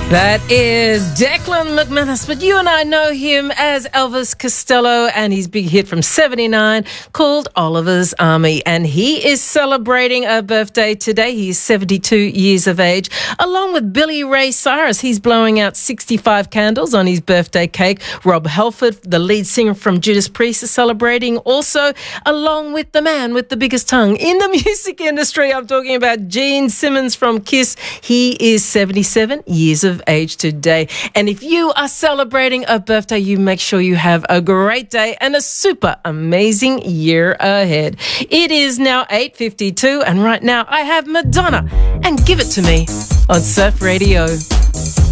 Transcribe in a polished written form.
That is Declan McManus, but you and I know him as Elvis Costello and his big hit from 79 called Oliver's Army, and he is celebrating a birthday today. He's 72 years of age, along with Billy Ray Cyrus. He's blowing out 65 candles on his birthday cake. Rob Halford, the lead singer from Judas Priest, is celebrating also, along with the man with the biggest tongue in the music industry. I'm talking about Gene Simmons from Kiss. He is 77 years of age today. And if you are celebrating a birthday, you make sure you have a great day and a super amazing year ahead. It is now 8:52, and right now I have Madonna and Give It To Me on Surf Radio.